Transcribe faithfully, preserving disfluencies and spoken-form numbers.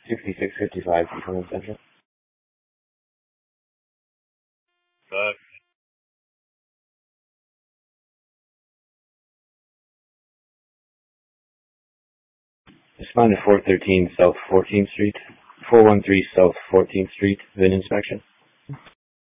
sixty-six fifty-five Cumberland Central. Fuck. Respond to four thirteen South fourteenth Street, four one three South fourteenth Street, V I N inspection.